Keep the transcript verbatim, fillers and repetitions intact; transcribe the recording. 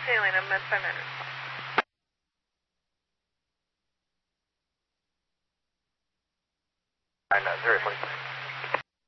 Elena, med five minutes. Nine nine zero forty.